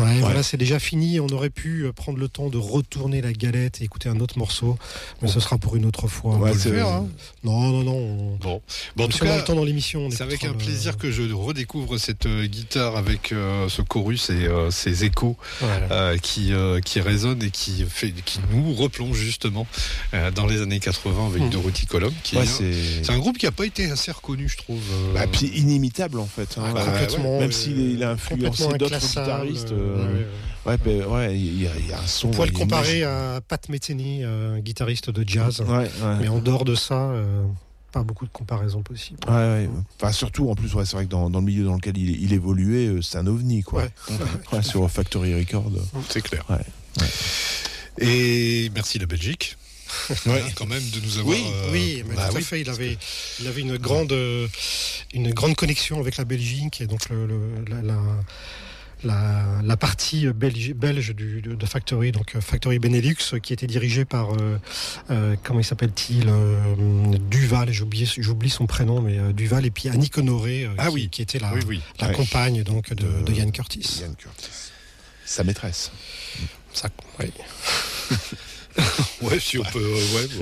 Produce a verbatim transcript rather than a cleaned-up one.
Ouais, ouais, voilà, c'est déjà fini. On aurait pu prendre le temps de retourner la galette et écouter un autre morceau, mais ce sera pour une autre fois. Ouais, on peut c'est le faire. Hein. Non, non, non. On... Bon, bon en si tout on cas, a le temps dans l'émission. C'est avec un le... plaisir que je redécouvre cette euh, guitare avec euh, ce chorus et euh, ces échos voilà. euh, qui euh, qui résonnent et qui fait, qui nous replonge justement euh, dans les années quatre-vingts avec mmh. Dorothy Colomb. Qui ouais, est, c'est... c'est un groupe qui n'a pas été assez reconnu, je trouve. Euh... Bah, puis inimitable en fait. Hein, ah, complètement. Ouais, même s'il est, il a influencé d'autres guitaristes. Euh, ouais, ouais, ouais, ouais, il y, y a un son. On pourrait le comparer à Pat Metheny, un guitariste de jazz. Ouais, ouais. Mais en dehors de ça. Euh... pas beaucoup de comparaisons possibles. Ouais, ouais. Enfin, surtout, en plus, ouais, c'est vrai que dans, dans le milieu dans lequel il, il évoluait, c'est un ovni, quoi. Ouais. Ouais, sur Factory Record. C'est clair. Ouais. Ouais. Et merci la Belgique. Ouais. Quand même de nous avoir. Oui, euh... oui, mais bah, tout oui, à fait. Il avait, il avait une grande, euh, une grande connexion avec la Belgique et donc le, le, la, la La, la partie belge, belge du, de, de Factory, donc Factory Benelux, qui était dirigée par euh, euh, comment il s'appelle-t-il euh, Duval, j'oublie, j'oublie son prénom, mais euh, Duval, et puis Annick Honoré, euh, ah qui, oui. qui était la, oui, oui. la ouais. compagne donc de, de, de Ian Curtis. Ian Curtis, sa maîtresse. Ça, oui. ouais, si on peut, euh, ouais.